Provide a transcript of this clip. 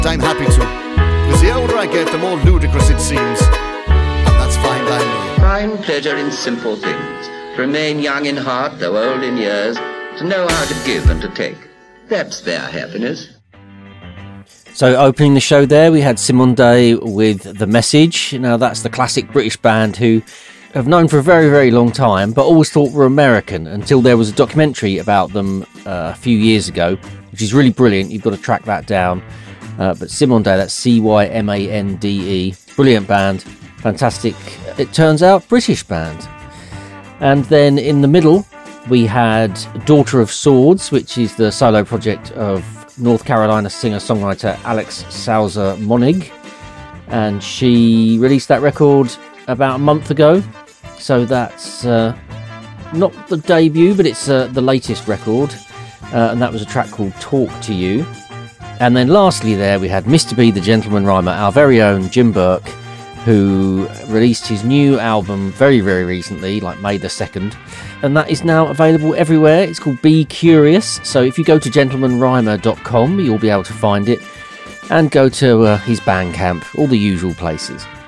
I'm happy to, because the older I get, the more ludicrous it seems, and that's fine by me. Find pleasure in simple things, to remain young in heart, though old in years, to know how to give and to take. That's their happiness. So opening the show there, we had Cymundau with The Message. Now that's the classic British band who I've known for a very, very long time, but always thought were American until there was a documentary about them a few years ago, which is really brilliant. You've got to track that down. But Cymundau, that's Cymande, brilliant band, fantastic, it turns out, British band. And then in the middle, we had Daughter of Swords, which is the solo project of North Carolina singer-songwriter Alex Sousa Monig. And she released that record about a month ago. So that's not the debut, but it's the latest record. And that was a track called Talk to You. And then lastly there, we had Mr. B, the Gentleman Rhymer, our very own Jim Burke, who released his new album very, very recently, like May the 2nd. And that is now available everywhere. It's called Be Curious. So if you go to gentlemanrhymer.com, you'll be able to find it. And go to his Bandcamp, all the usual places.